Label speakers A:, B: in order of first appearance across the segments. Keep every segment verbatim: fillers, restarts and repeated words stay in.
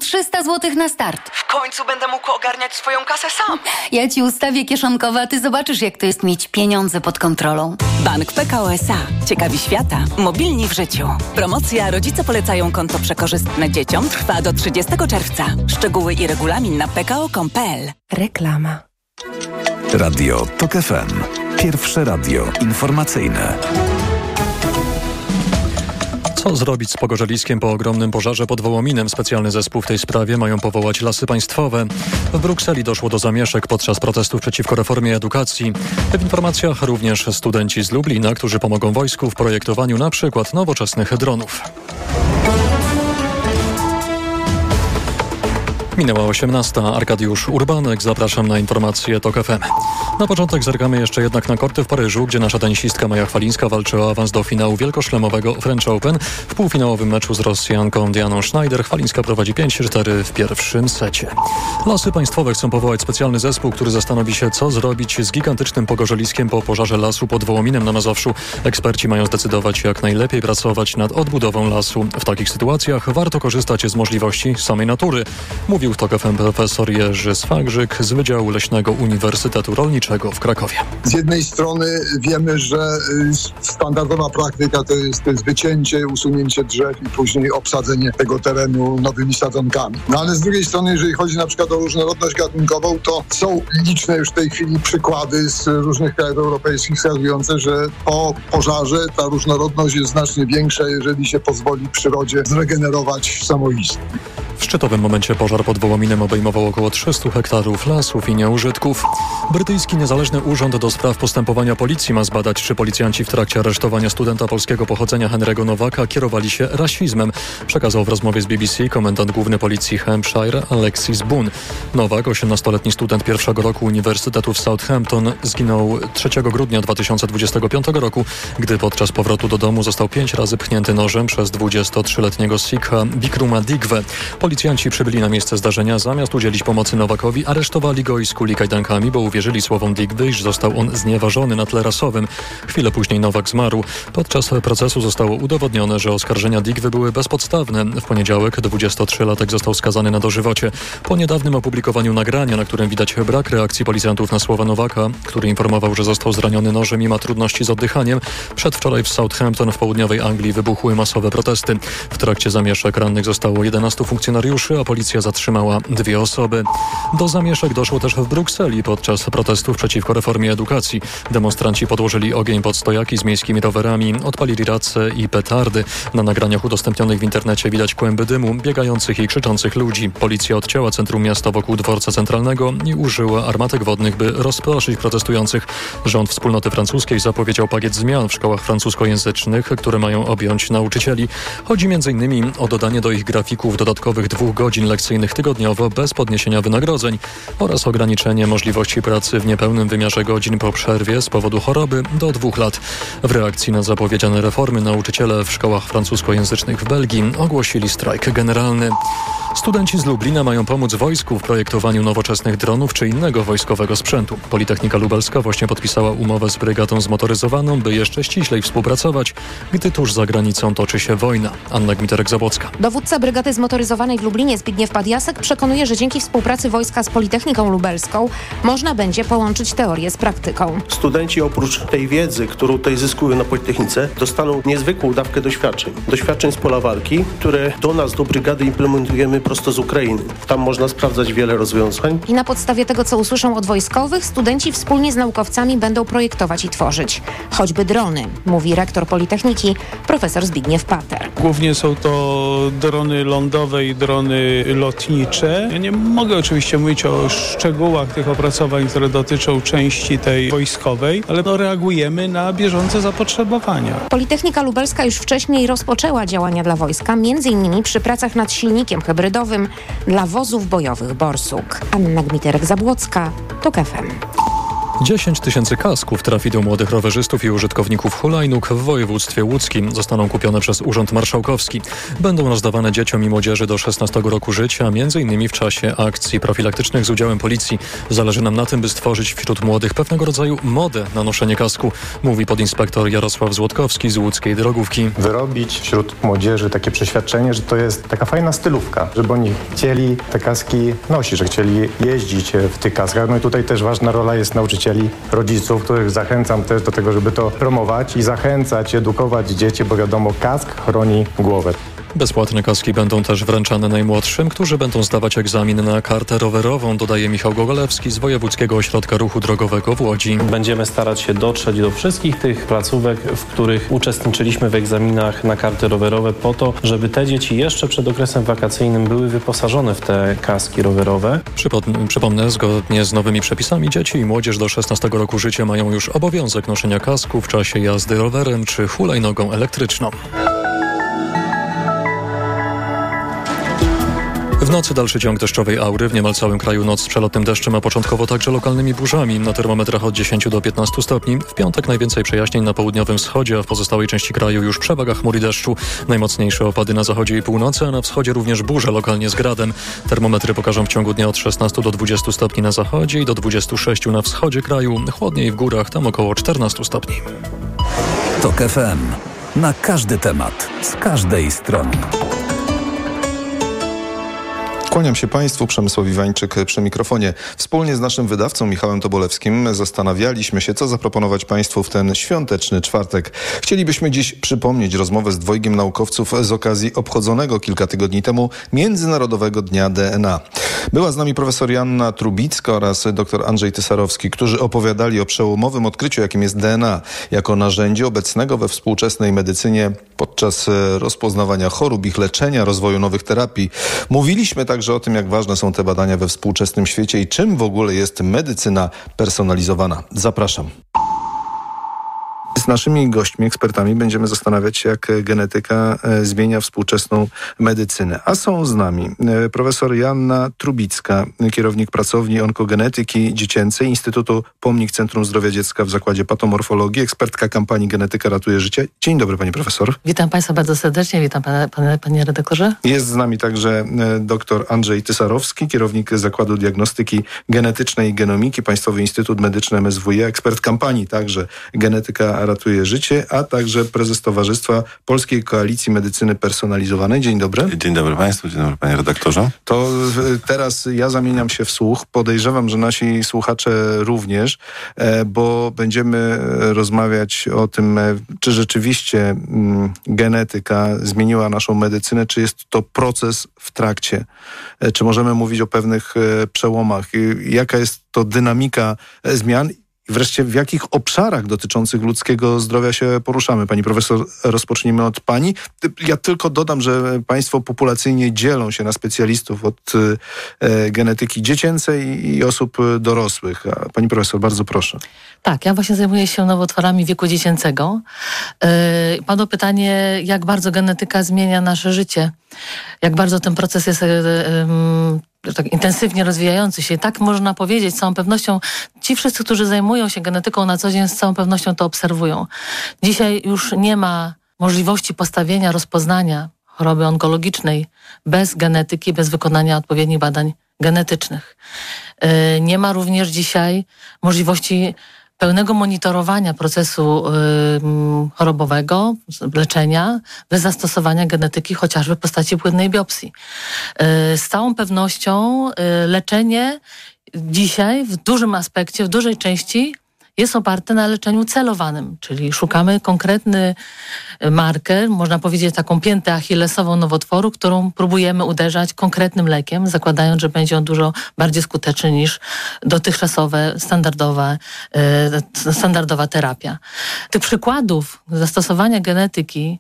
A: trzysta złotych na start.
B: W końcu będę mógł ogarniać swoją kasę sam.
A: Ja ci ustawię kieszonkowe, a ty zobaczysz, jak to jest mieć pieniądze pod kontrolą.
C: Bank P K O S A. Ciekawi świata. Mobilni w życiu. Promocja Rodzice polecają konto przekorzystne dzieciom trwa do trzydziestego czerwca. Szczegóły i regulamin na p k o kropka com kropka p l.
D: Reklama.
E: Radio TOK F M. Pierwsze radio informacyjne.
F: Co zrobić z Pogorzeliskiem po ogromnym pożarze pod Wołominem? Specjalny zespół w tej sprawie mają powołać Lasy Państwowe. W Brukseli doszło do zamieszek podczas protestów przeciwko reformie edukacji. W informacjach również studenci z Lublina, którzy pomogą wojsku w projektowaniu na przykład nowoczesnych dronów. Minęła osiemnasta. Arkadiusz Urbanek. Zapraszam na informacje TOK F M. Na początek zerkamy jeszcze jednak na korty w Paryżu, gdzie nasza tenisistka Maja Chwalińska walczy o awans do finału wielkoszlemowego French Open. W półfinałowym meczu z Rosjanką Dianą Schneider Chwalińska prowadzi pięć cztery w pierwszym secie. Lasy Państwowe chcą powołać specjalny zespół, który zastanowi się, co zrobić z gigantycznym Pogorzeliskiem po pożarze lasu pod Wołominem na Mazowszu. Eksperci mają zdecydować, jak najlepiej pracować nad odbudową lasu. W takich sytuacjach warto korzystać z możliwości samej natury. Mówił w TOK F M profesor Jerzy Swagrzyk z Wydziału Leśnego Uniwersytetu Rolniczego w Krakowie.
G: Z jednej strony wiemy, że standardowa praktyka to jest, to jest wycięcie, usunięcie drzew i później obsadzenie tego terenu nowymi sadzonkami. No ale z drugiej strony, jeżeli chodzi na przykład o różnorodność gatunkową, to są liczne już w tej chwili przykłady z różnych krajów europejskich wskazujące, że po pożarze ta różnorodność jest znacznie większa, jeżeli się pozwoli przyrodzie zregenerować samoistnie.
F: W szczytowym momencie pożar pod Wołominem obejmował około trzysta hektarów lasów i nieużytków. Brytyjski Niezależny Urząd do Spraw Postępowania Policji ma zbadać, czy policjanci w trakcie aresztowania studenta polskiego pochodzenia Henry'ego Nowaka kierowali się rasizmem, przekazał w rozmowie z B B C komendant główny policji Hampshire Alexis Boone. Nowak, osiemnastoletni student pierwszego roku Uniwersytetu w Southampton, zginął trzeciego grudnia dwa tysiące dwudziestego piątego roku, gdy podczas powrotu do domu został pięć razy pchnięty nożem przez dwudziestotrzyletniego Sikha Vikruma Digwe. Policjanci przybyli na miejsce zdarzenia, zamiast udzielić pomocy Nowakowi, aresztowali go i skuli kajdankami, bo uwierzyli słowom Digby, iż został on znieważony na tle rasowym. Chwilę później Nowak zmarł. Podczas procesu zostało udowodnione, że oskarżenia Digby były bezpodstawne. W poniedziałek dwudziestotrzylatek został skazany na dożywocie. Po niedawnym opublikowaniu nagrania, na którym widać brak reakcji policjantów na słowa Nowaka, który informował, że został zraniony nożem i ma trudności z oddychaniem, przedwczoraj w Southampton w południowej Anglii wybuchły masowe protesty. W trakcie zamieszek rannych zostało jedenastu funkcjonariuszy, a policja zatrzymała dwie osoby. Do zamieszek doszło też w Brukseli podczas protestów przeciwko reformie edukacji. Demonstranci podłożyli ogień pod stojaki z miejskimi rowerami, odpalili race i petardy. Na nagraniach udostępnionych w internecie widać kłęby dymu, biegających i krzyczących ludzi. Policja odcięła centrum miasta wokół dworca centralnego i użyła armatek wodnych, by rozproszyć protestujących. Rząd Wspólnoty Francuskiej zapowiedział pakiet zmian w szkołach francuskojęzycznych, które mają objąć nauczycieli. Chodzi między innymi o dodanie do ich grafików dodatkowych dwóch godzin lekcyjnych tygodniowo bez podniesienia wynagrodzeń oraz ograniczenie możliwości pracy w niepełnym wymiarze godzin po przerwie z powodu choroby do dwóch lat. W reakcji na zapowiedziane reformy nauczyciele w szkołach francuskojęzycznych w Belgii ogłosili strajk generalny. Studenci z Lublina mają pomóc wojsku w projektowaniu nowoczesnych dronów czy innego wojskowego sprzętu. Politechnika Lubelska właśnie podpisała umowę z brygadą zmotoryzowaną, by jeszcze ściślej współpracować, gdy tuż za granicą toczy się wojna. Anna Gmiterek-Zabłocka.
D: Dowódca brygady zmotoryzowanej w Lublinie Zbigniew Padjasek przekonuje, że dzięki współpracy wojska z Politechniką Lubelską można będzie połączyć teorię z praktyką.
H: Studenci oprócz tej wiedzy, którą tutaj zyskują na Politechnice, dostaną niezwykłą dawkę doświadczeń. Doświadczeń z pola walki, które do nas, do brygady implementujemy prosto z Ukrainy. Tam można sprawdzać wiele rozwiązań.
D: I na podstawie tego, co usłyszą od wojskowych, studenci wspólnie z naukowcami będą projektować i tworzyć. Choćby drony, mówi rektor Politechniki, profesor Zbigniew Pater.
I: Głównie są to drony lądowe i drony lotnicze. Ja nie mogę oczywiście mówić o szczegółach tych opracowań, które dotyczą części tej wojskowej, ale no, reagujemy na bieżące zapotrzebowania.
D: Politechnika Lubelska już wcześniej rozpoczęła działania dla wojska, między innymi przy pracach nad silnikiem hybrydowym dla wozów bojowych Borsuk. Anna Gmiterek-Zabłocka, TOK F M.
F: dziesięć tysięcy kasków trafi do młodych rowerzystów i użytkowników hulajnóg w województwie łódzkim. Zostaną kupione przez Urząd Marszałkowski. Będą rozdawane dzieciom i młodzieży do szesnastego roku życia, między innymi w czasie akcji profilaktycznych z udziałem policji. Zależy nam na tym, by stworzyć wśród młodych pewnego rodzaju modę na noszenie kasku, mówi podinspektor Jarosław Złotkowski z łódzkiej drogówki.
J: Wyrobić wśród młodzieży takie przeświadczenie, że to jest taka fajna stylówka, żeby oni chcieli te kaski nosić, że chcieli jeździć w tych kaskach. No i tutaj też ważna rola jest nauczycieli, rodziców, których zachęcam też do tego, żeby to promować i zachęcać, edukować dzieci, bo wiadomo, kask chroni głowę.
F: Bezpłatne kaski będą też wręczane najmłodszym, którzy będą zdawać egzamin na kartę rowerową, dodaje Michał Gogolewski z Wojewódzkiego Ośrodka Ruchu Drogowego w Łodzi.
K: Będziemy starać się dotrzeć do wszystkich tych placówek, w których uczestniczyliśmy w egzaminach na karty rowerowe po to, żeby te dzieci jeszcze przed okresem wakacyjnym były wyposażone w te kaski rowerowe.
F: Przypom- przypomnę, zgodnie z nowymi przepisami dzieci i młodzież do szesnastego roku życia mają już obowiązek noszenia kasku w czasie jazdy rowerem czy hulajnogą elektryczną. W nocy dalszy ciąg deszczowej aury. W niemal całym kraju noc z przelotnym deszczem, a początkowo także lokalnymi burzami. Na termometrach od dziesięciu do piętnastu stopni. W piątek najwięcej przejaśnień na południowym wschodzie, a w pozostałej części kraju już przewaga chmur i deszczu. Najmocniejsze opady na zachodzie i północy, a na wschodzie również burze, lokalnie z gradem. Termometry pokażą w ciągu dnia od szesnastu do dwudziestu stopni na zachodzie i do dwudziestu sześciu na wschodzie kraju. Chłodniej w górach, tam około czternastu stopni.
E: TOK F M. Na każdy temat, z każdej strony.
L: Kłaniam się Państwu, Przemysław Iwańczyk przy mikrofonie. Wspólnie z naszym wydawcą Michałem Tobolewskim zastanawialiśmy się, co zaproponować Państwu w ten świąteczny czwartek. Chcielibyśmy dziś przypomnieć rozmowę z dwojgiem naukowców z okazji obchodzonego kilka tygodni temu Międzynarodowego Dnia D N A. Była z nami profesor Joanna Trubicka oraz dr Andrzej Tysarowski, którzy opowiadali o przełomowym odkryciu, jakim jest D N A, jako narzędzie obecnego we współczesnej medycynie podczas rozpoznawania chorób, ich leczenia, rozwoju nowych terapii. Mówiliśmy także o tym, jak ważne są te badania we współczesnym świecie i czym w ogóle jest medycyna personalizowana. Zapraszam. Z naszymi gośćmi, ekspertami będziemy zastanawiać się, jak genetyka zmienia współczesną medycynę. A są z nami profesor Joanna Trubicka, kierownik pracowni onkogenetyki dziecięcej Instytutu Pomnik Centrum Zdrowia Dziecka w Zakładzie Patomorfologii, ekspertka kampanii Genetyka ratuje życie. Dzień dobry, pani profesor.
M: Witam państwa bardzo serdecznie, witam pana, pana, panie redaktorze.
L: Jest z nami także dr Andrzej Tysarowski, kierownik Zakładu Diagnostyki Genetycznej i Genomiki, Państwowy Instytut Medyczny M S W I A, ekspert kampanii także Genetyka ratuje życie, a także prezes Towarzystwa Polskiej Koalicji Medycyny Personalizowanej. Dzień dobry.
N: Dzień dobry państwu, dzień dobry panie redaktorze.
L: To teraz ja zamieniam się w słuch. Podejrzewam, że nasi słuchacze również, bo będziemy rozmawiać o tym, czy rzeczywiście genetyka zmieniła naszą medycynę, czy jest to proces w trakcie, czy możemy mówić o pewnych przełomach, jaka jest to dynamika zmian. Wreszcie w jakich obszarach dotyczących ludzkiego zdrowia się poruszamy? Pani profesor, rozpocznijmy od pani. Ja tylko dodam, że państwo populacyjnie dzielą się na specjalistów od e, genetyki dziecięcej i osób dorosłych. A pani profesor, bardzo proszę.
M: Tak, ja właśnie zajmuję się nowotworami wieku dziecięcego. Yy, padło pytanie, jak bardzo genetyka zmienia nasze życie. Jak bardzo ten proces jest... Yy, yy, tak intensywnie rozwijający się. Tak można powiedzieć, z całą pewnością ci wszyscy, którzy zajmują się genetyką na co dzień, z całą pewnością to obserwują. Dzisiaj już nie ma możliwości postawienia, rozpoznania choroby onkologicznej bez genetyki, bez wykonania odpowiednich badań genetycznych. Yy, nie ma również dzisiaj możliwości pełnego monitorowania procesu y, chorobowego, leczenia, bez zastosowania genetyki chociażby w postaci płynnej biopsji. Y, z całą pewnością y, leczenie dzisiaj w dużym aspekcie, w dużej części jest oparte na leczeniu celowanym, czyli szukamy konkretny marker, można powiedzieć taką piętę achillesową nowotworu, którą próbujemy uderzać konkretnym lekiem, zakładając, że będzie on dużo bardziej skuteczny niż dotychczasowe, standardowe, standardowa terapia. Tych przykładów zastosowania genetyki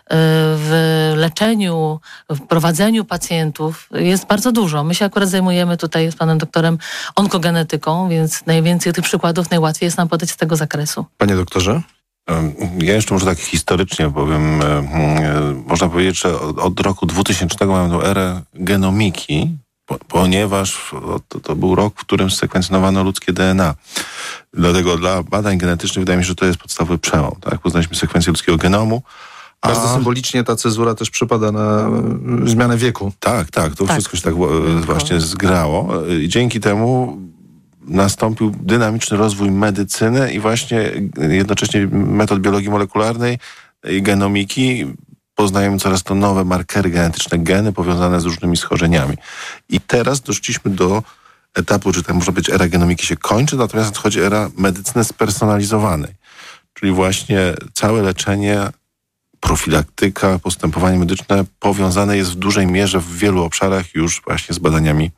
M: w leczeniu, w prowadzeniu pacjentów jest bardzo dużo. My się akurat zajmujemy tutaj z panem doktorem onkogenetyką, więc najwięcej tych przykładów najłatwiej jest nam podać z tego zakresu.
L: Panie doktorze?
N: Ja jeszcze może tak historycznie powiem. Można powiedzieć, że od roku dwutysięcznego mamy tą erę genomiki, po, ponieważ to, to był rok, w którym sekwencjonowano ludzkie D N A. Dlatego dla badań genetycznych wydaje mi się, że to jest podstawowy przełom. Tak? Poznaliśmy sekwencję ludzkiego genomu. A...
L: Bardzo symbolicznie ta cezura też przypada na zmianę wieku.
N: Tak, tak. To
L: tak.
N: wszystko się tak właśnie zgrało. I dzięki temu nastąpił dynamiczny rozwój medycyny i właśnie jednocześnie metod biologii molekularnej i genomiki. Poznajemy coraz to nowe markery genetyczne, geny powiązane z różnymi schorzeniami. I teraz doszliśmy do etapu, że tam można być era genomiki się kończy, natomiast nadchodzi era medycyny spersonalizowanej. Czyli właśnie całe leczenie, profilaktyka, postępowanie medyczne powiązane jest w dużej mierze w wielu obszarach już właśnie z badaniami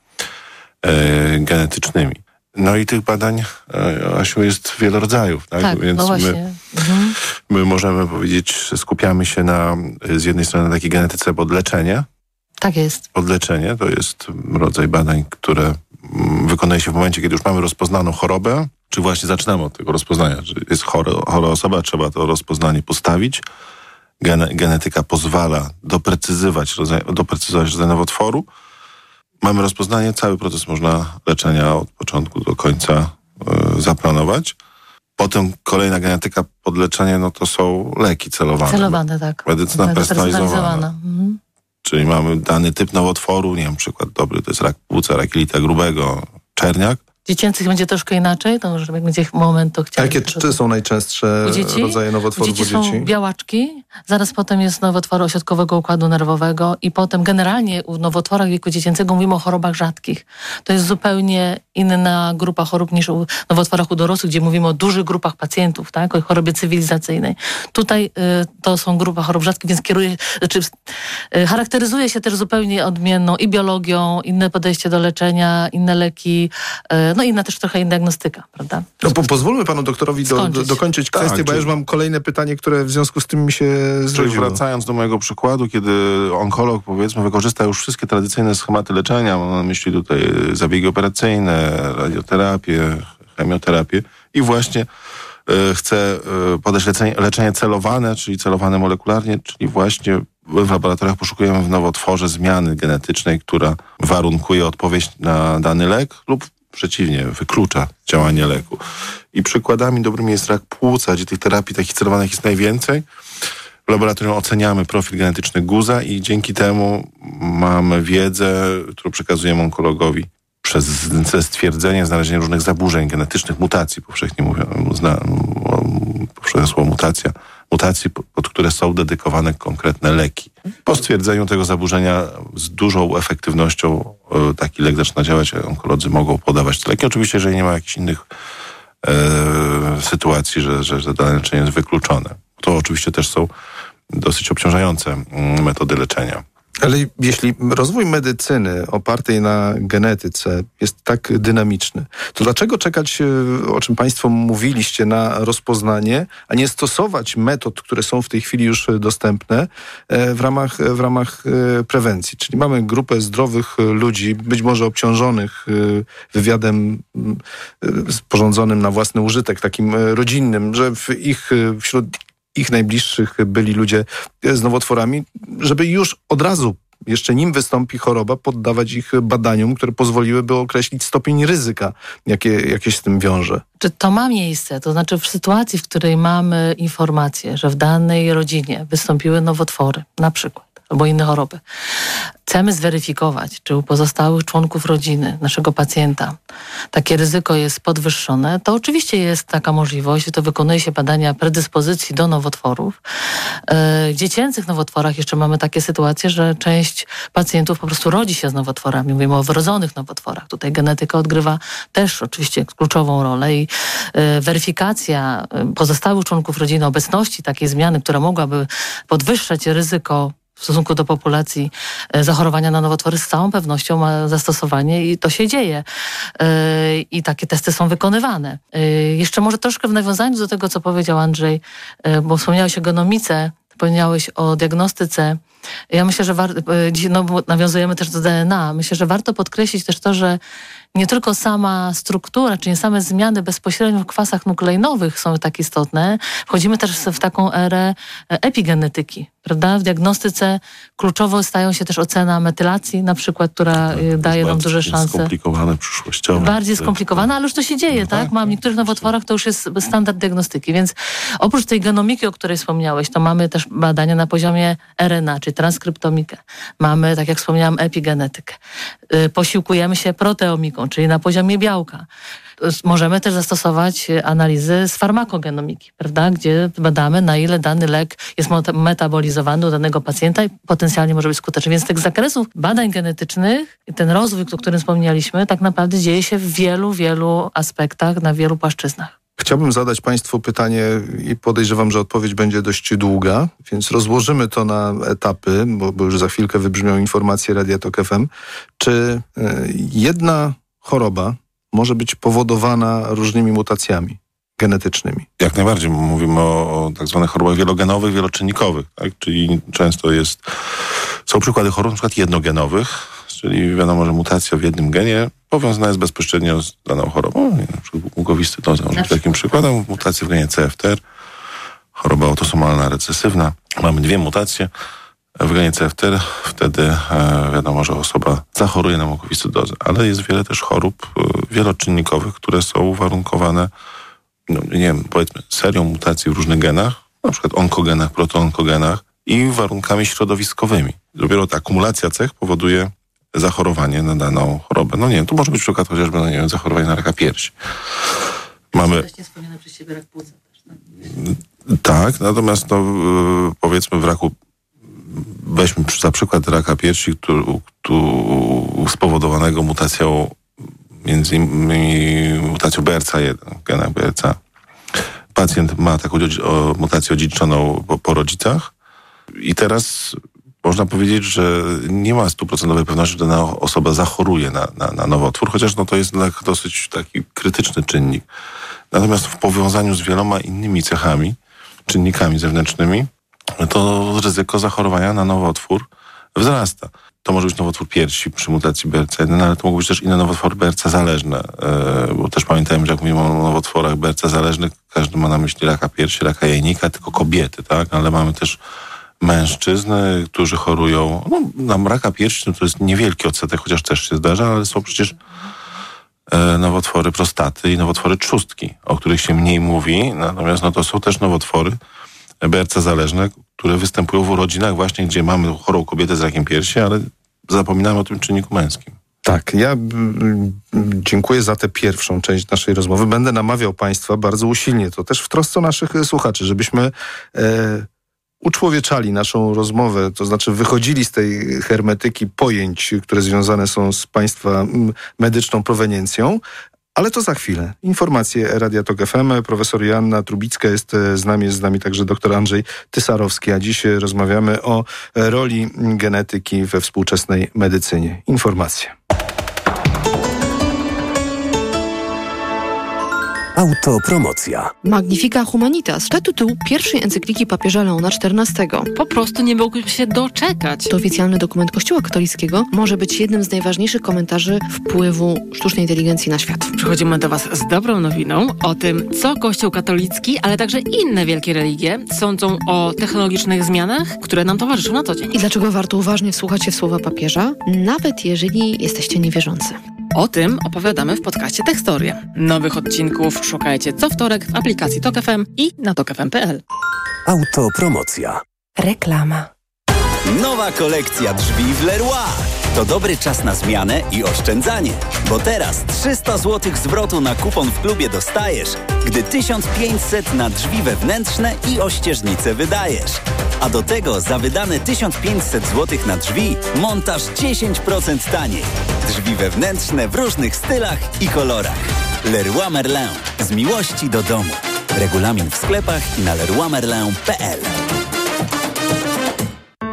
N: e, genetycznymi. No i tych badań, Asiu, jest wiele rodzajów, tak?
M: Tak,
N: Więc
M: no właśnie.
N: My,
M: mhm.
N: my możemy powiedzieć, że skupiamy się na, z jednej strony na takiej genetyce podleczenie.
M: Tak jest.
N: Podleczenie to jest rodzaj badań, które wykonuje się w momencie, kiedy już mamy rozpoznaną chorobę, czy właśnie zaczynamy od tego rozpoznania, że jest chory, chora osoba, trzeba to rozpoznanie postawić. Gene, genetyka pozwala doprecyzować rodzaj, doprecyzować rodzaj nowotworu. Mamy rozpoznanie, cały proces można leczenia od początku do końca y, zaplanować. Potem kolejna genetyka podleczenia, no to są leki celowane.
M: Celowane, tak.
N: Medycyna
M: tak,
N: personalizowana.
M: Mhm.
N: Czyli mamy dany typ nowotworu, nie wiem, przykład dobry, to jest rak płuca, rak jelita grubego, czerniak.
M: Dziecięcych będzie troszkę inaczej, to może jak będzie moment, to chciałabym...
L: Jakie czy są najczęstsze rodzaje nowotworów u dzieci?
M: U dzieci są białaczki, zaraz potem jest nowotwory ośrodkowego układu nerwowego i potem generalnie u nowotworach wieku dziecięcego mówimy o chorobach rzadkich. To jest zupełnie inna grupa chorób niż u nowotworach u dorosłych, gdzie mówimy o dużych grupach pacjentów, tak, o chorobie cywilizacyjnej. Tutaj y, to są grupa chorób rzadkich, więc kieruje, znaczy, y, charakteryzuje się też zupełnie odmienną i biologią, inne podejście do leczenia, inne leki, y, no inna też trochę diagnostyka, prawda?
L: No, po, pozwólmy panu doktorowi do, do, dokończyć kwestię, tak, bo czy... ja już mam kolejne pytanie, które w związku z tym mi się zrodziło.
N: Wracając do mojego przykładu, kiedy onkolog, powiedzmy, wykorzysta już wszystkie tradycyjne schematy leczenia, mam na myśli tutaj zabiegi operacyjne, radioterapię, chemioterapię i właśnie y, chce y, podać leczenie, leczenie celowane, czyli celowane molekularnie, czyli właśnie w laboratoriach poszukujemy w nowotworze zmiany genetycznej, która warunkuje odpowiedź na dany lek lub przeciwnie, wyklucza działanie leku. I przykładami dobrymi jest rak płuca, gdzie tych terapii takich celowanych jest najwięcej. W laboratorium oceniamy profil genetyczny guza i dzięki temu mamy wiedzę, którą przekazujemy onkologowi przez stwierdzenie, znalezienie różnych zaburzeń genetycznych, mutacji, powszechnie mówią, zna, powszechne słowo mutacja, mutacji, pod które są dedykowane konkretne leki. Po stwierdzeniu tego zaburzenia z dużą efektywnością taki lek zaczyna działać, a onkolodzy mogą podawać te leki. Oczywiście, jeżeli nie ma jakichś innych e, sytuacji, że, że, że dane leczenie jest wykluczone. To oczywiście też są dosyć obciążające metody leczenia.
L: Ale jeśli rozwój medycyny opartej na genetyce jest tak dynamiczny, to dlaczego czekać, o czym państwo mówiliście, na rozpoznanie, a nie stosować metod, które są w tej chwili już dostępne w ramach, w ramach prewencji? Czyli mamy grupę zdrowych ludzi, być może obciążonych wywiadem sporządzonym na własny użytek, takim rodzinnym, że w ich, wśród ich najbliższych byli ludzie z nowotworami, żeby już od razu, jeszcze nim wystąpi choroba, poddawać ich badaniom, które pozwoliłyby określić stopień ryzyka, jakie, jakie się z tym wiąże.
M: Czy to ma miejsce? To znaczy w sytuacji, w której mamy informację, że w danej rodzinie wystąpiły nowotwory, na przykład, albo inne choroby, chcemy zweryfikować, czy u pozostałych członków rodziny, naszego pacjenta, takie ryzyko jest podwyższone, to oczywiście jest taka możliwość, to wykonuje się badania predyspozycji do nowotworów. W dziecięcych nowotworach jeszcze mamy takie sytuacje, że część pacjentów po prostu rodzi się z nowotworami. Mówimy o wrodzonych nowotworach. Tutaj genetyka odgrywa też oczywiście kluczową rolę i weryfikacja pozostałych członków rodziny, obecności takiej zmiany, która mogłaby podwyższać ryzyko w stosunku do populacji zachorowania na nowotwory, z całą pewnością ma zastosowanie i to się dzieje. I takie testy są wykonywane. Jeszcze może troszkę w nawiązaniu do tego, co powiedział Andrzej, bo wspomniałeś o genomice, wspomniałeś o diagnostyce Ja myślę, że war- dzisiaj no, nawiązujemy też do D N A. Myślę, że warto podkreślić też to, że nie tylko sama struktura, czyli same zmiany bezpośrednio w kwasach nukleinowych są tak istotne. Wchodzimy też w taką erę epigenetyki, prawda? W diagnostyce kluczowo stają się też ocena metylacji, na przykład, która tak, daje nam duże szanse.
N: Skomplikowane przyszłościowo.
M: Bardziej skomplikowane, ale już to się dzieje, no tak? tak? Mam w niektórych nowotworach to już jest standard diagnostyki, więc oprócz tej genomiki, o której wspomniałeś, to mamy też badania na poziomie R N A, czyli transkryptomikę. Mamy, tak jak wspomniałam, epigenetykę. Posiłkujemy się proteomiką, czyli na poziomie białka. Możemy też zastosować analizy z farmakogenomiki, prawda, gdzie badamy, na ile dany lek jest metabolizowany u danego pacjenta i potencjalnie może być skuteczny. Więc z tych zakresów badań genetycznych i ten rozwój, o którym wspomnieliśmy, tak naprawdę dzieje się w wielu, wielu aspektach, na wielu płaszczyznach.
L: Chciałbym zadać Państwu pytanie i podejrzewam, że odpowiedź będzie dość długa, więc rozłożymy to na etapy, bo, bo już za chwilkę wybrzmią informacje Radia Tok F M. Czy y, jedna choroba może być powodowana różnymi mutacjami genetycznymi?
N: Jak najbardziej. Mówimy o, o tak zwanych chorobach wielogenowych, wieloczynnikowych, tak? Czyli często jest, są przykłady chorób na przykład jednogenowych, czyli wiadomo, że mutacja w jednym genie powiązana jest bezpośrednio z daną chorobą. Na przykład mukowiscydozą może być takim przykładem. Mutacja w genie C F T R, choroba autosomalna recesywna. Mamy dwie mutacje w genie C F T R, wtedy e, wiadomo, że osoba zachoruje na mukowiscydozę. Ale jest wiele też chorób e, wieloczynnikowych, które są uwarunkowane, no, nie wiem, powiedzmy serią mutacji w różnych genach, na przykład onkogenach, protoonkogenach i warunkami środowiskowymi. Dopiero ta akumulacja cech powoduje zachorowanie na daną chorobę. No nie wiem, to może być przykład chociażby, no nie wiem, zachorowanie na raka piersi. Mamy...
M: wspomniane przez ciebie rak płuca też, tak?
N: Tak, natomiast no, powiedzmy w raku, weźmy za przykład raka piersi, który, który spowodowanego mutacją, między innymi mutacją B R C A jeden, w genach B R C A. Pacjent ma taką mutację odziedziczoną po, po rodzicach i teraz można powiedzieć, że nie ma stuprocentowej pewności, że dana osoba zachoruje na, na, na nowotwór, chociaż no to jest jednak dosyć taki krytyczny czynnik. Natomiast w powiązaniu z wieloma innymi cechami, czynnikami zewnętrznymi, to ryzyko zachorowania na nowotwór wzrasta. To może być nowotwór piersi przy mutacji B R C A jeden, ale to mogą być też inne nowotwory B R C A zależne, bo też pamiętajmy, że jak mówimy o nowotworach B R C A zależnych, każdy ma na myśli raka piersi, raka jajnika, tylko kobiety, tak? Ale mamy też mężczyzn, którzy chorują, no na raka piersi, no to jest niewielki odsetek, chociaż też się zdarza, ale są przecież e, nowotwory prostaty i nowotwory trzustki, o których się mniej mówi, natomiast no to są też nowotwory B R C A zależne, które występują w urodzinach właśnie, gdzie mamy chorą kobietę z rakiem piersi, ale zapominamy o tym czynniku męskim.
L: Tak, ja m, dziękuję za tę pierwszą część naszej rozmowy. Będę namawiał Państwa bardzo usilnie, to też w trosce o naszych słuchaczy, żebyśmy e, uczłowieczali naszą rozmowę, to znaczy wychodzili z tej hermetyki pojęć, które związane są z Państwa medyczną proweniencją, ale to za chwilę. Informacje Radia Tok F M. Profesor Joanna Trubicka jest z nami, jest z nami także dr Andrzej Tysarowski, a dziś rozmawiamy o roli genetyki we współczesnej medycynie. Informacje.
O: Autopromocja.
P: Magnifica Humanitas to tytuł pierwszej encykliki papieża Leona czternastego.
Q: Po prostu nie mógłbym się doczekać.
P: To oficjalny dokument Kościoła katolickiego może być jednym z najważniejszych komentarzy wpływu sztucznej inteligencji na świat.
Q: Przychodzimy do Was z dobrą nowiną o tym, co Kościół katolicki, ale także inne wielkie religie sądzą o technologicznych zmianach, które nam towarzyszą na co dzień.
P: I dlaczego warto uważnie wsłuchać się w słowa papieża, nawet jeżeli jesteście niewierzący.
Q: O tym opowiadamy w podcaście Tekstorie. Nowych odcinków szukajcie co wtorek w aplikacji Tok F M i na tok f m kropka p l.
O: Autopromocja.
P: Reklama.
R: Nowa kolekcja drzwi w Leroy. To dobry czas na zmianę i oszczędzanie, bo teraz trzysta złotych zwrotu na kupon w klubie dostajesz, gdy tysiąc pięćset na drzwi wewnętrzne i ościeżnice wydajesz. A do tego za wydane tysiąc pięćset złotych na drzwi montaż dziesięć procent taniej. Drzwi wewnętrzne w różnych stylach i kolorach. Leroy Merlin. Z miłości do domu. Regulamin w sklepach i na leroy merlin kropka p l.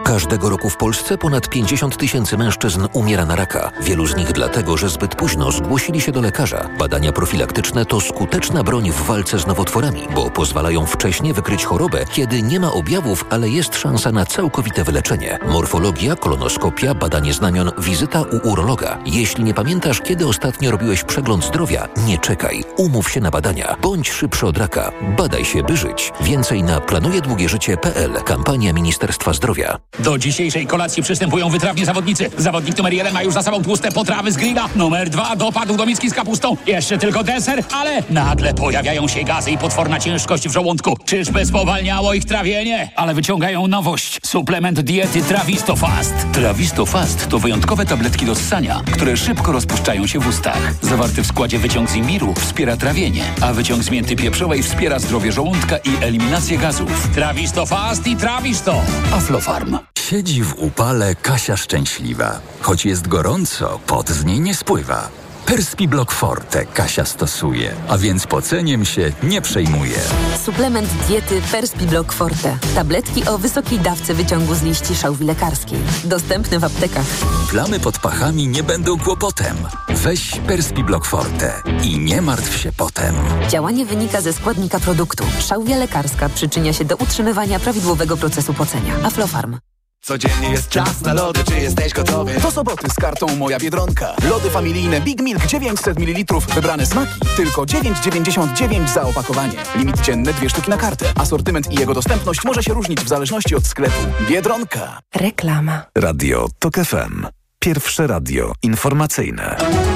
S: Każdego roku w Polsce ponad pięćdziesiąt tysięcy mężczyzn umiera na raka. Wielu z nich dlatego, że zbyt późno zgłosili się do lekarza. Badania profilaktyczne to skuteczna broń w walce z nowotworami, bo pozwalają wcześnie wykryć chorobę, kiedy nie ma objawów, ale jest szansa na całkowite wyleczenie. Morfologia, kolonoskopia, badanie znamion, wizyta u urologa. Jeśli nie pamiętasz, kiedy ostatnio robiłeś przegląd zdrowia, nie czekaj. Umów się na badania. Bądź szybszy od raka. Badaj się, by żyć. Więcej na planuje długie życie kropka p l. Kampania Ministerstwa Zdrowia.
T: Do dzisiejszej kolacji przystępują wytrawnie zawodnicy. Zawodnik numer jeden ma już za sobą tłuste potrawy z grilla. Numer dwa dopadł do miski z kapustą. Jeszcze tylko deser, ale nagle pojawiają się gazy i potworna ciężkość w żołądku. Czyżby spowalniało ich trawienie? Ale wyciągają nowość. Suplement diety Trawisto Fast. Trawisto Fast to wyjątkowe tabletki do ssania, które szybko rozpuszczają się w ustach. Zawarty w składzie wyciąg z imbiru wspiera trawienie, a wyciąg z mięty pieprzowej wspiera zdrowie żołądka i eliminację gazów. Trawisto Fast i Trawisto. Aflofarm.
U: Siedzi w upale Kasia szczęśliwa. Choć jest gorąco, pot z niej nie spływa. Perspiblock Forte Kasia stosuje, a więc poceniem się nie przejmuje.
V: Suplement diety Perspiblock Forte. Tabletki o wysokiej dawce wyciągu z liści szałwi lekarskiej. Dostępne w aptekach.
U: Plamy pod pachami nie będą kłopotem. Weź Perspiblock Forte i nie martw się potem.
V: Działanie wynika ze składnika produktu. Szałwia lekarska przyczynia się do utrzymywania prawidłowego procesu pocenia. Aflofarm.
W: Codziennie jest czas na lody, czy jesteś gotowy? Do soboty z kartą Moja Biedronka. Lody familijne Big Milk dziewięćset mililitrów. Wybrane smaki. Tylko dziewięć dziewięćdziesiąt dziewięć za opakowanie. Limit dzienny dwie sztuki na kartę. Asortyment i jego dostępność może się różnić w zależności od sklepu. Biedronka.
P: Reklama.
O: Radio TOK F M. Pierwsze radio informacyjne.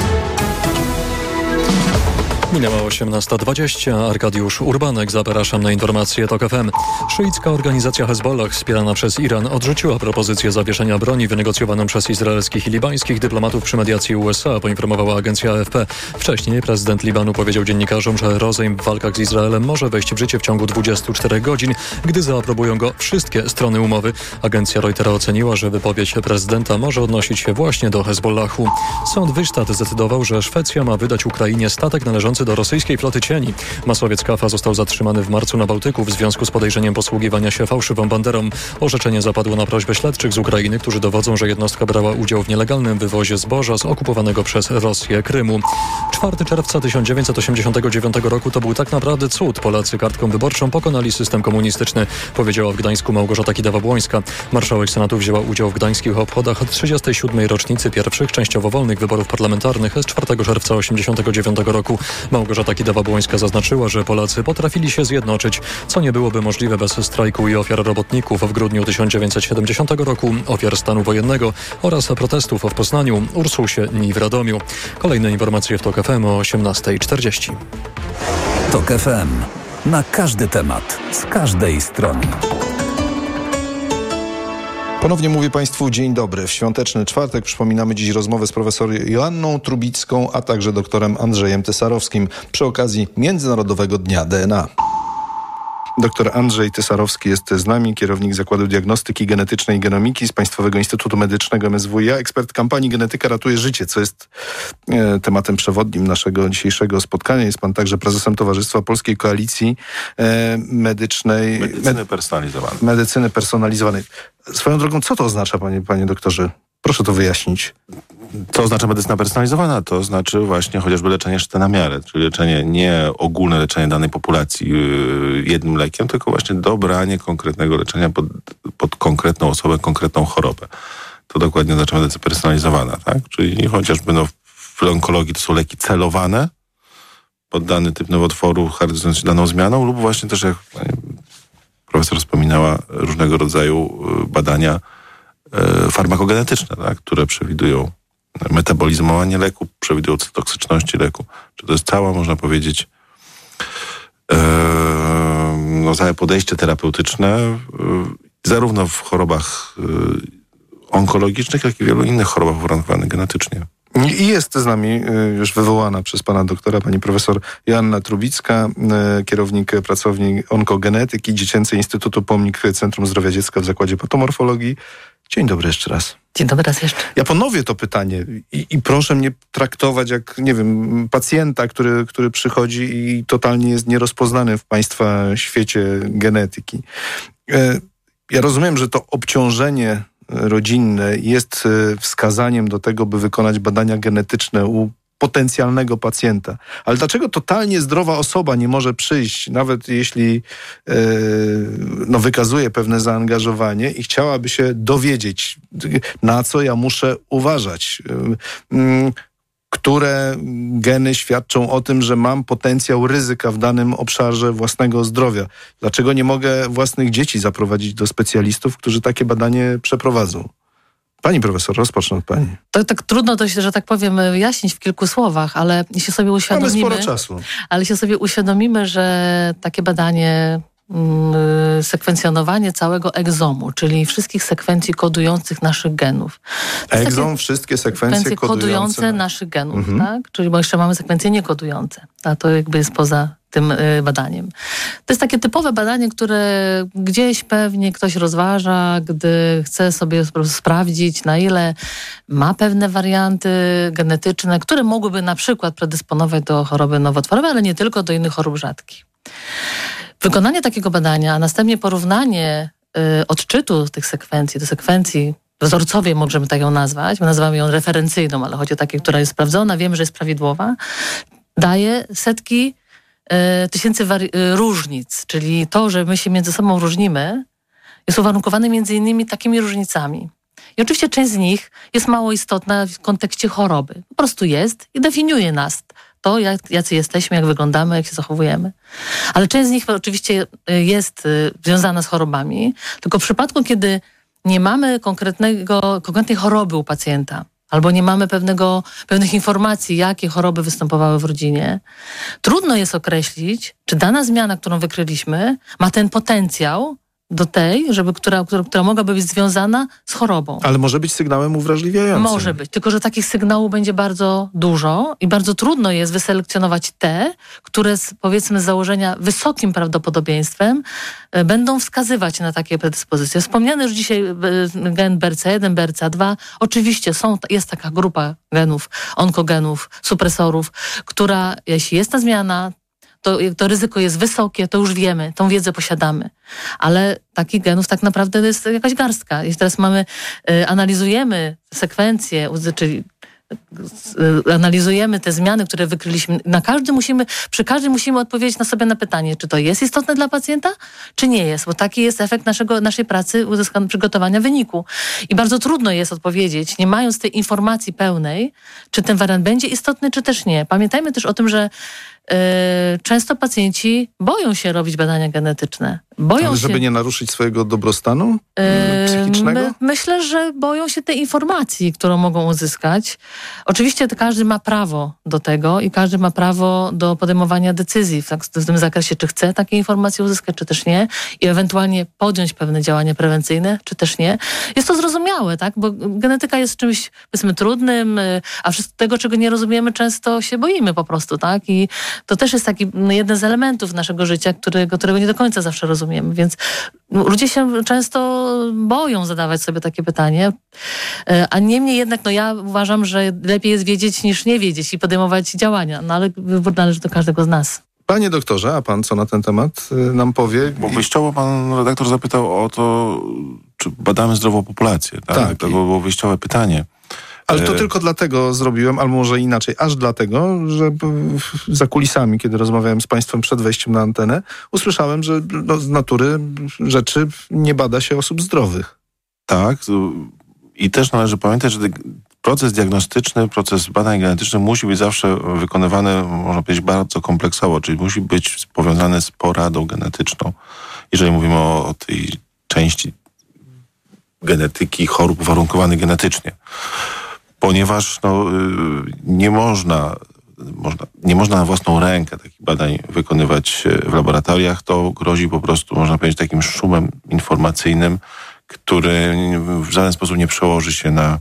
F: Minęła osiemnasta dwadzieścia. Arkadiusz Urbanek, zapraszam na informacje TOK F M. Szyicka organizacja Hezbollah wspierana przez Iran odrzuciła propozycję zawieszenia broni wynegocjowaną przez izraelskich i libańskich dyplomatów przy mediacji U S A, poinformowała agencja A F P. Wcześniej prezydent Libanu powiedział dziennikarzom, że rozejm w walkach z Izraelem może wejść w życie w ciągu dwudziestu czterech godzin, gdy zaaprobują go wszystkie strony umowy. Agencja Reutera oceniła, że wypowiedź prezydenta może odnosić się właśnie do Hezbollahu. Sąd Wysztat zdecydował, że Szwecja ma wydać Ukrainie statek należący do rosyjskiej floty cieni. Masłowiec Kafa został zatrzymany w marcu na Bałtyku w związku z podejrzeniem posługiwania się fałszywą banderą. Orzeczenie zapadło na prośbę śledczych z Ukrainy, którzy dowodzą, że jednostka brała udział w nielegalnym wywozie zboża z okupowanego przez Rosję Krymu. czwartego czerwca tysiąc dziewięćset osiemdziesiątego dziewiątego roku to był tak naprawdę cud. Polacy kartką wyborczą pokonali system komunistyczny, powiedziała w Gdańsku Małgorzata Kidawa-Błońska. Marszałek Senatu wzięła udział w gdańskich obchodach trzydziestej siódmej rocznicy pierwszych częściowo wolnych wyborów parlamentarnych z czwartego czerwca osiemdziesiątego dziewiątego roku. Małgorzata Kidawa-Błońska zaznaczyła, że Polacy potrafili się zjednoczyć, co nie byłoby możliwe bez strajku i ofiar robotników w grudniu tysiąc dziewięćset siedemdziesiątego roku, ofiar stanu wojennego oraz protestów w Poznaniu, Ursusie i w Radomiu. Kolejne informacje w TOK F M o osiemnasta czterdzieści.
E: TOK F M. Na każdy temat, z każdej strony.
L: Ponownie mówię Państwu dzień dobry. W świąteczny czwartek przypominamy dziś rozmowę z profesor Joanną Trubicką, a także doktorem Andrzejem Tysarowskim przy okazji Międzynarodowego Dnia D N A. Doktor Andrzej Tysarowski jest z nami, kierownik Zakładu Diagnostyki Genetycznej i Genomiki z Państwowego Instytutu Medycznego M S W i A, ekspert kampanii Genetyka ratuje życie, co jest e, tematem przewodnim naszego dzisiejszego spotkania. Jest pan także prezesem Towarzystwa Polskiej Koalicji e, Medycznej.
N: Medycyny
L: med,
N: personalizowanej.
L: Medycyny personalizowanej. Swoją drogą, co to oznacza, panie, panie doktorze? Proszę to wyjaśnić.
N: Co oznacza medycyna personalizowana? To znaczy właśnie chociażby leczenie szyte na miarę, czyli leczenie, nie ogólne leczenie danej populacji yy, jednym lekiem, tylko właśnie dobranie konkretnego leczenia pod, pod konkretną osobę, konkretną chorobę. To dokładnie oznacza medycyna personalizowana, tak? Czyli chociażby no, w onkologii to są leki celowane pod dany typ nowotworu, charakteryzując daną zmianą, lub właśnie też, jak profesor wspominała, różnego rodzaju badania farmakogenetyczne, tak, które przewidują metabolizmowanie leku, przewidują toksyczności leku. Czy to jest cała, można powiedzieć, e, no, całe podejście terapeutyczne, e, zarówno w chorobach e, onkologicznych, jak i wielu innych chorobach uwarunkowanych genetycznie.
L: I jest z nami już wywołana przez pana doktora pani profesor Joanna Trubicka, kierownik pracowni onkogenetyki Dziecięcej Instytutu Pomnik Centrum Zdrowia Dziecka w Zakładzie Patomorfologii. Dzień dobry jeszcze raz.
M: Dzień dobry raz jeszcze.
L: Ja ponowię to pytanie i, i proszę mnie traktować jak, nie wiem, pacjenta, który, który przychodzi i totalnie jest nierozpoznany w państwa świecie genetyki. ja rozumiem, że to obciążenie rodzinne jest wskazaniem do tego, by wykonać badania genetyczne u potencjalnego pacjenta. Ale dlaczego totalnie zdrowa osoba nie może przyjść, nawet jeśli yy, no, wykazuje pewne zaangażowanie i chciałaby się dowiedzieć, na co ja muszę uważać? Yy, yy, które geny świadczą o tym, że mam potencjał ryzyka w danym obszarze własnego zdrowia. Dlaczego nie mogę własnych dzieci zaprowadzić do specjalistów, którzy takie badanie przeprowadzą? Pani profesor, rozpocznę od pani.
M: To tak trudno to się, że tak powiem, wyjaśnić w kilku słowach, ale jeśli sobie uświadomimy...
L: Mamy sporo czasu.
M: Ale jeśli sobie uświadomimy, że takie badanie... sekwencjonowanie całego egzomu, czyli wszystkich sekwencji kodujących naszych genów.
L: Egzom, wszystkie sekwencje, sekwencje kodujące,
M: kodujące naszych genów,
L: mhm.
M: tak? Czyli bo jeszcze mamy sekwencje niekodujące, a to jakby jest poza tym y, badaniem. To jest takie typowe badanie, które gdzieś pewnie ktoś rozważa, gdy chce sobie po prostu sprawdzić, na ile ma pewne warianty genetyczne, które mogłyby na przykład predysponować do choroby nowotworowej, ale nie tylko, do innych chorób rzadkich. Wykonanie takiego badania, a następnie porównanie y, odczytu tych sekwencji do sekwencji wzorcowej, możemy tak ją nazwać, my nazywamy ją referencyjną, ale chodzi o takiej, która jest sprawdzona, wiemy, że jest prawidłowa, daje setki y, tysięcy wari- y, różnic, czyli to, że my się między sobą różnimy, jest uwarunkowane między innymi takimi różnicami. I oczywiście część z nich jest mało istotna w kontekście choroby. Po prostu jest i definiuje nas. To, jak, jacy jesteśmy, jak wyglądamy, jak się zachowujemy. Ale część z nich oczywiście jest związana z chorobami, tylko w przypadku, kiedy nie mamy konkretnego, konkretnej choroby u pacjenta, albo nie mamy pewnego, pewnych informacji, jakie choroby występowały w rodzinie, trudno jest określić, czy dana zmiana, którą wykryliśmy, ma ten potencjał do tej, żeby, która, która, która mogłaby być związana z chorobą.
L: Ale może być sygnałem uwrażliwiającym.
M: Może być, tylko że takich sygnałów będzie bardzo dużo i bardzo trudno jest wyselekcjonować te, które z, powiedzmy z założenia wysokim prawdopodobieństwem e, będą wskazywać na takie predyspozycje. Wspomniany już dzisiaj e, gen B R C A jeden, B R C A dwa, oczywiście są, jest taka grupa genów, onkogenów, supresorów, która jeśli jest ta zmiana, To, to ryzyko jest wysokie, to już wiemy, tą wiedzę posiadamy. Ale takich genów tak naprawdę jest jakaś garstka. Jeśli teraz mamy, y, analizujemy sekwencje, czyli y, analizujemy te zmiany, które wykryliśmy, na każdy musimy, przy każdym musimy odpowiedzieć na sobie na pytanie, czy to jest istotne dla pacjenta, czy nie jest, bo taki jest efekt naszego, naszej pracy uzyskania, przygotowania wyniku. I bardzo trudno jest odpowiedzieć, nie mając tej informacji pełnej, czy ten wariant będzie istotny, czy też nie. Pamiętajmy też o tym, że Yy, często pacjenci boją się robić badania genetyczne. Boją
L: Ale żeby
M: się,
L: nie naruszyć swojego dobrostanu yy, psychicznego?
M: My, myślę, że boją się tej informacji, którą mogą uzyskać. Oczywiście to każdy ma prawo do tego i każdy ma prawo do podejmowania decyzji w, tak, w tym zakresie, czy chce takie informacje uzyskać, czy też nie i ewentualnie podjąć pewne działania prewencyjne, czy też nie. Jest to zrozumiałe, tak? Bo genetyka jest czymś, powiedzmy, trudnym, a wszystko tego, czego nie rozumiemy, często się boimy po prostu, tak? I to też jest taki no, jeden z elementów naszego życia, którego, którego nie do końca zawsze rozumiemy, więc ludzie się często boją zadawać sobie takie pytanie, a niemniej jednak no ja uważam, że lepiej jest wiedzieć niż nie wiedzieć i podejmować działania, no ale wybór należy do każdego z nas.
L: Panie doktorze, a pan co na ten temat nam powie?
N: Bo wyjściowo pan redaktor zapytał o to, czy badamy zdrową populację, tak?
L: Tak.
N: To było wyjściowe pytanie.
L: Ale to tylko dlatego zrobiłem, albo może inaczej, aż dlatego, że za kulisami, kiedy rozmawiałem z państwem przed wejściem na antenę, usłyszałem, że no, z natury rzeczy nie bada się osób zdrowych.
N: Tak. I też należy pamiętać, że proces diagnostyczny, proces badań genetycznych musi być zawsze wykonywany, można powiedzieć, bardzo kompleksowo, czyli musi być powiązany z poradą genetyczną. Jeżeli mówimy o, o tej części genetyki chorób uwarunkowanych genetycznie. Ponieważ no, nie można, można, nie można na własną rękę takich badań wykonywać w laboratoriach, to grozi po prostu, można powiedzieć, takim szumem informacyjnym, który w żaden sposób nie przełoży się na,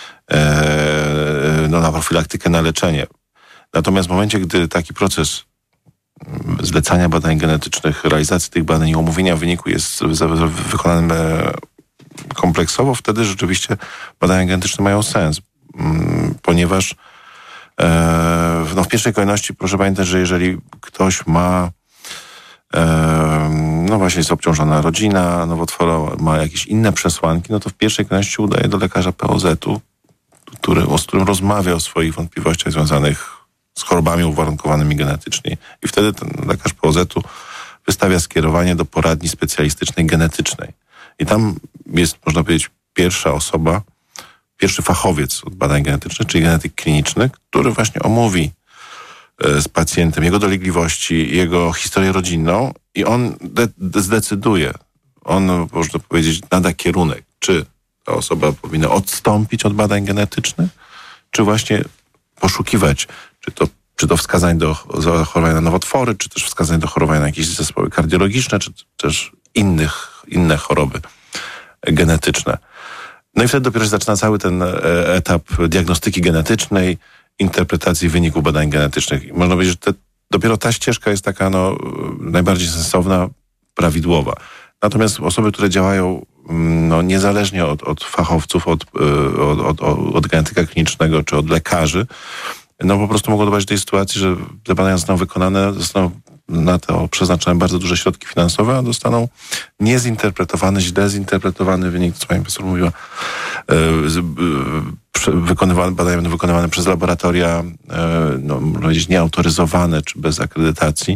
N: e, no, na profilaktykę, na leczenie. Natomiast w momencie, gdy taki proces zlecania badań genetycznych, realizacji tych badań i omówienia wyniku jest wykonanym kompleksowo, wtedy rzeczywiście badania genetyczne mają sens. Ponieważ e, no w pierwszej kolejności proszę pamiętać, że jeżeli ktoś ma no właśnie jest obciążona rodzina nowotworowa, ma jakieś inne przesłanki, no to w pierwszej kolejności udaje do lekarza P O Z-u, który, z którym rozmawia o swoich wątpliwościach związanych z chorobami uwarunkowanymi genetycznie. I wtedy ten lekarz P O Z-u wystawia skierowanie do poradni specjalistycznej genetycznej. I tam jest, można powiedzieć, pierwsza osoba, pierwszy fachowiec od badań genetycznych, czyli genetyk kliniczny, który właśnie omówi z pacjentem jego dolegliwości, jego historię rodzinną i on de- zdecyduje, on, można powiedzieć, nada kierunek, czy ta osoba powinna odstąpić od badań genetycznych, czy właśnie poszukiwać, czy to, czy to wskazań do chorowania na nowotwory, czy też wskazań do chorowania na jakieś zespoły kardiologiczne, czy też innych, inne choroby genetyczne. No i wtedy dopiero się zaczyna cały ten etap diagnostyki genetycznej, interpretacji wyników badań genetycznych. I można powiedzieć, że te, dopiero ta ścieżka jest taka no, najbardziej sensowna, prawidłowa. Natomiast osoby, które działają no, niezależnie od, od fachowców, od, od, od, od genetyka klinicznego czy od lekarzy, no po prostu mogą doprowadzić do tej sytuacji, że te badania zostaną wykonane, zostaną na to przeznaczone bardzo duże środki finansowe, a dostaną niezinterpretowane, źle zinterpretowany wynik, co pani profesor mówiła, wykonywane, badania będą wykonywane przez laboratoria, no, można powiedzieć, nieautoryzowane czy bez akredytacji.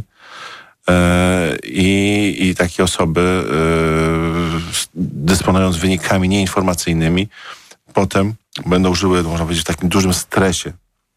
N: I, i takie osoby, dysponując wynikami nieinformacyjnymi, potem będą żyły, można powiedzieć, w takim dużym stresie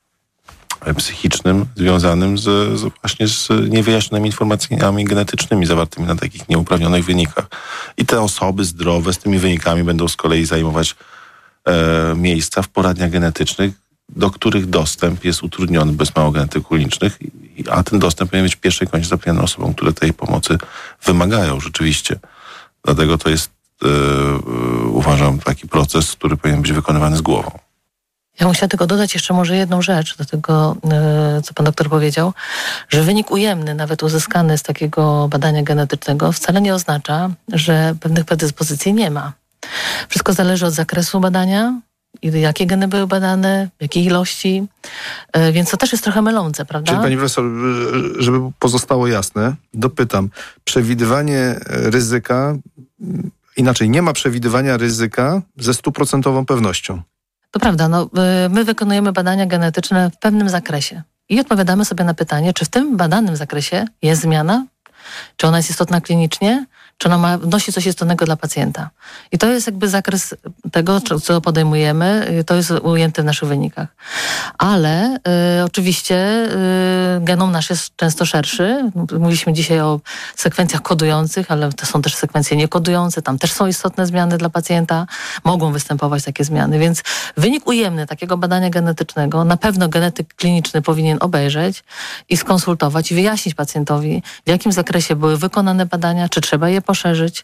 N: psychicznym związanym z, z właśnie z niewyjaśnionymi informacjami genetycznymi zawartymi na takich nieuprawnionych wynikach. I te osoby zdrowe z tymi wynikami będą z kolei zajmować e, miejsca w poradniach genetycznych, do których dostęp jest utrudniony bez mało genetyków klinicznych, a ten dostęp powinien być w pierwszej kolejności zapewniony osobom, które tej pomocy wymagają rzeczywiście. Dlatego to jest, e, uważam, taki proces, który powinien być wykonywany z głową.
M: Ja bym chciała tylko dodać jeszcze może jedną rzecz do tego, co pan doktor powiedział, że wynik ujemny, nawet uzyskany z takiego badania genetycznego, wcale nie oznacza, że pewnych predyspozycji nie ma. Wszystko zależy od zakresu badania, jakie geny były badane, w jakiej ilości, więc to też jest trochę mylące, prawda?
L: Czyli pani profesor, żeby pozostało jasne, dopytam, przewidywanie ryzyka, inaczej, nie ma przewidywania ryzyka ze stuprocentową pewnością.
M: To prawda, no, my wykonujemy badania genetyczne w pewnym zakresie i odpowiadamy sobie na pytanie, czy w tym badanym zakresie jest zmiana, czy ona jest istotna klinicznie, czy ona ma, wnosi coś istotnego dla pacjenta. I to jest jakby zakres tego, co podejmujemy, to jest ujęte w naszych wynikach. Ale y, oczywiście y, genom nasz jest często szerszy. Mówiliśmy dzisiaj o sekwencjach kodujących, ale to są też sekwencje niekodujące. Tam też są istotne zmiany dla pacjenta. Mogą występować takie zmiany. Więc wynik ujemny takiego badania genetycznego na pewno genetyk kliniczny powinien obejrzeć i skonsultować i wyjaśnić pacjentowi, w jakim zakresie były wykonane badania, czy trzeba je poszerzyć,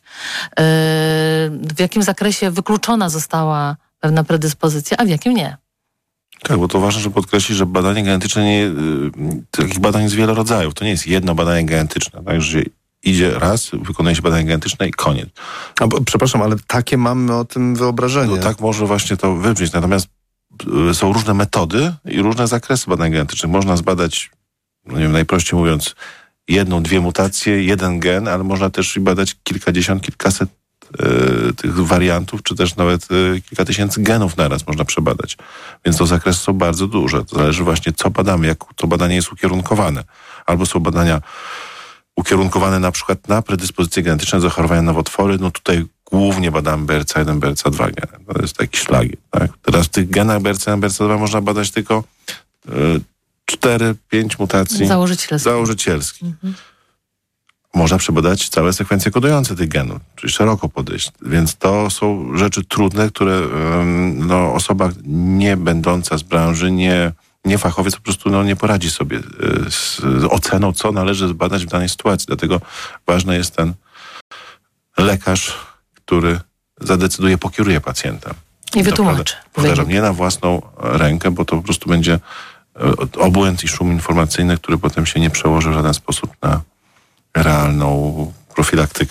M: w jakim zakresie wykluczona została pewna predyspozycja, a w jakim nie.
N: Tak, bo to ważne, żeby podkreślić, że badanie genetyczne, nie, takich badań jest wiele rodzajów. To nie jest jedno badanie genetyczne. Tak, że idzie raz, wykonuje się badanie genetyczne i koniec.
L: A, bo, przepraszam, ale takie mamy o tym wyobrażenie.
N: No, tak może właśnie to wybrzmieć. Natomiast są różne metody i różne zakresy badań genetycznych. Można zbadać, no nie wiem, najprościej mówiąc, jedną, dwie mutacje, jeden gen, ale można też badać kilkadziesiąt, kilkaset e, tych wariantów, czy też nawet e, kilka tysięcy genów naraz można przebadać. Więc to zakresy są bardzo duże. To zależy właśnie, co badamy, jak to badanie jest ukierunkowane. Albo są badania ukierunkowane na przykład na predyspozycje genetyczne do zachorowania na nowotwory. No tutaj głównie badamy B R C A jeden, B R C A dwa geny. To jest taki szlagier. Tak? Teraz w tych genach B R C A jeden, B R C A dwa można badać tylko e, cztery, pięć mutacji
M: założycielskich.
N: założycielskich. Mhm. Można przebadać całe sekwencje kodujące tych genów, czyli szeroko podejść. Więc to są rzeczy trudne, które no, osoba nie będąca z branży, nie, nie fachowiec po prostu no, nie poradzi sobie z oceną, co należy zbadać w danej sytuacji. Dlatego ważny jest ten lekarz, który zadecyduje, pokieruje pacjenta.
M: I wytłumaczy.
N: Powtarzam, nie na własną rękę, bo to po prostu będzie obłęd i szum informacyjny, który potem się nie przełoży w żaden sposób na realną profilaktykę.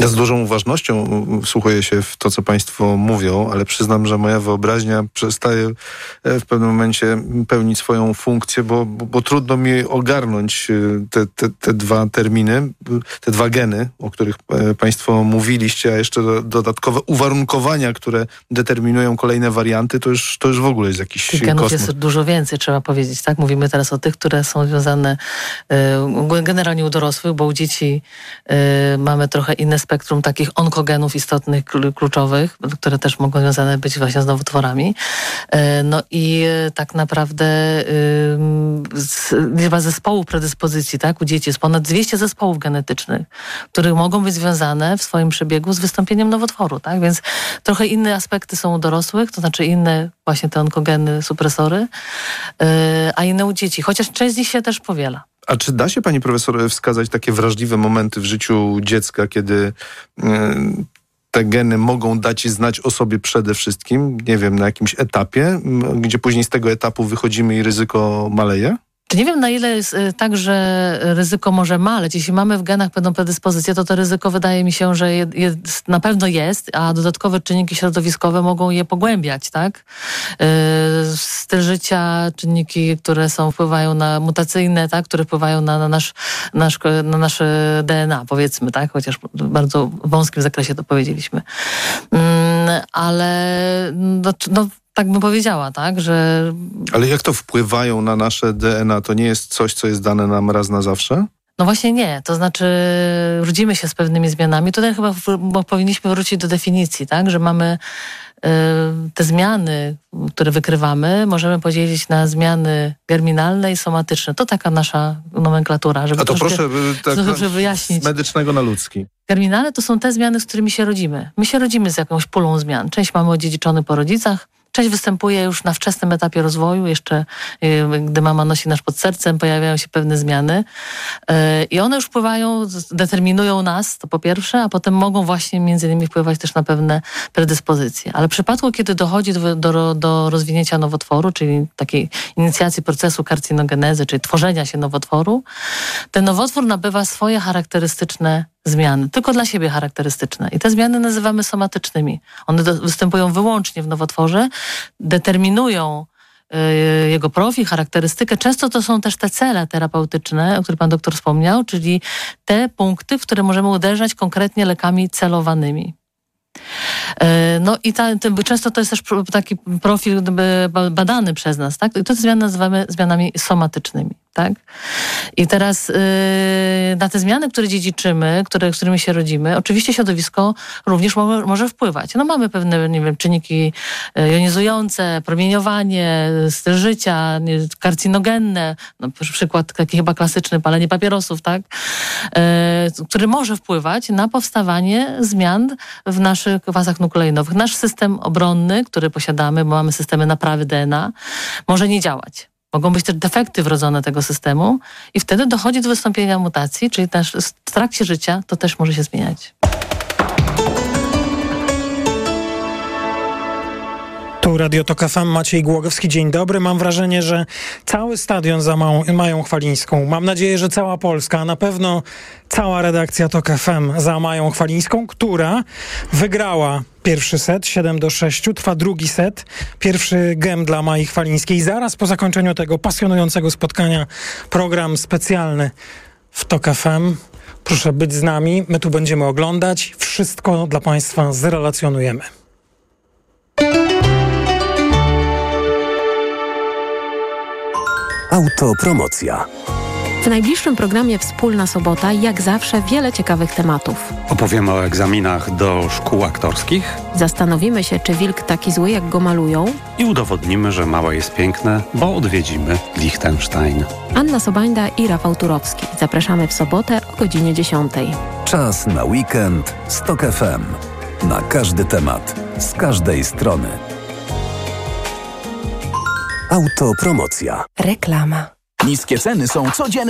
L: Ja z dużą uważnością wsłuchuję się w to, co państwo mówią, ale przyznam, że moja wyobraźnia przestaje w pewnym momencie pełnić swoją funkcję, bo, bo, bo trudno mi ogarnąć te, te, te dwa terminy, te dwa geny, o których państwo mówiliście, a jeszcze dodatkowe uwarunkowania, które determinują kolejne warianty, to już, to już w ogóle jest jakiś
M: Tych genów
L: kosmos.
M: jest dużo więcej, trzeba powiedzieć, tak? Mówimy teraz o tych, które są związane y, generalnie u dorosłych, bo u dzieci y, mamy trochę inne spektrum takich onkogenów istotnych, kluczowych, które też mogą związane być właśnie z nowotworami. No i tak naprawdę liczba zespołów predyspozycji, tak, u dzieci jest ponad dwieście zespołów genetycznych, które mogą być związane w swoim przebiegu z wystąpieniem nowotworu, tak, więc trochę inne aspekty są u dorosłych, to znaczy inne właśnie te onkogeny, supresory, a inne u dzieci, chociaż część z nich się też powiela.
L: A czy da się, pani profesor, wskazać takie wrażliwe momenty w życiu dziecka, kiedy y, te geny mogą dać znać o sobie przede wszystkim, nie wiem, na jakimś etapie, gdzie później z tego etapu wychodzimy i ryzyko maleje?
M: Nie wiem, na ile jest tak, że ryzyko może maleć. Jeśli mamy w genach pewną predyspozycję, to to ryzyko wydaje mi się, że jest, na pewno jest, a dodatkowe czynniki środowiskowe mogą je pogłębiać, tak? Yy, styl życia, czynniki, które są, wpływają na mutacyjne, tak? Które wpływają na, na, nasz, nasz, na nasze D N A, powiedzmy, tak? Chociaż w bardzo wąskim zakresie to powiedzieliśmy. Yy, ale no, no tak bym powiedziała, tak, że...
L: Ale jak to wpływają na nasze D N A? To nie jest coś, co jest dane nam raz na zawsze?
M: No właśnie nie. To znaczy rodzimy się z pewnymi zmianami. Tutaj chyba w, bo powinniśmy wrócić do definicji, tak, że mamy y, te zmiany, które wykrywamy, możemy podzielić na zmiany germinalne i somatyczne. To taka nasza nomenklatura. Żeby
L: A to
M: troszkę,
L: proszę tak,
M: żeby wyjaśnić.
L: Z medycznego na ludzki.
M: Germinalne to są te zmiany, z którymi się rodzimy. My się rodzimy z jakąś pulą zmian. Część mamy odziedziczony po rodzicach, część występuje już na wczesnym etapie rozwoju, jeszcze gdy mama nosi nas pod sercem, pojawiają się pewne zmiany i one już wpływają, determinują nas, to po pierwsze, a potem mogą właśnie między innymi wpływać też na pewne predyspozycje. Ale w przypadku, kiedy dochodzi do, do, do rozwinięcia nowotworu, czyli takiej inicjacji procesu karcinogenezy, czyli tworzenia się nowotworu, ten nowotwór nabywa swoje charakterystyczne zmiany, tylko dla siebie charakterystyczne. I te zmiany nazywamy somatycznymi. One do, występują wyłącznie w nowotworze, determinują y, jego profil, charakterystykę. Często to są też te cele terapeutyczne, o których pan doktor wspomniał, czyli te punkty, w które możemy uderzać konkretnie lekami celowanymi. No i ta, często to jest też taki profil badany przez nas, tak? I te zmiany nazywamy zmianami somatycznymi, tak? I teraz yy, na te zmiany, które dziedziczymy, które, z którymi się rodzimy, oczywiście środowisko również mo- może wpływać. No mamy pewne, nie wiem, czynniki jonizujące, promieniowanie, styl życia, karcinogenne, no, przykład taki chyba klasyczny, palenie papierosów, tak? Yy, który może wpływać na powstawanie zmian w naszych kwasach nukleinowych. Nasz system obronny, który posiadamy, bo mamy systemy naprawy D N A, może nie działać. Mogą być też defekty wrodzone tego systemu i wtedy dochodzi do wystąpienia mutacji, czyli też w trakcie życia to też może się zmieniać.
A: Tu Radio Tok F M, Maciej Głogowski, dzień dobry. Mam wrażenie, że cały stadion za Małą, Mają Chwalińską, mam nadzieję, że cała Polska, a na pewno cała redakcja Tok F M za Mają Chwalińską, która wygrała pierwszy set, siedem do sześciu, trwa drugi set, pierwszy gem dla Mai Chwalińskiej. Zaraz po zakończeniu tego pasjonującego spotkania program specjalny w Tok F M. Proszę być z nami, my tu będziemy oglądać, wszystko dla Państwa zrelacjonujemy.
O: Autopromocja.
B: W najbliższym programie Wspólna Sobota, jak zawsze, wiele ciekawych tematów.
C: Opowiemy o egzaminach do szkół aktorskich.
B: Zastanowimy się, czy wilk taki zły, jak go malują.
C: I udowodnimy, że małe jest piękne, bo odwiedzimy Liechtenstein.
B: Anna Sobańda i Rafał Turowski. Zapraszamy w sobotę o godzinie dziesiątej.
O: Czas na weekend z Tok F M. Na każdy temat, z każdej strony. Autopromocja.
V: Reklama.
W: Niskie ceny są codziennie.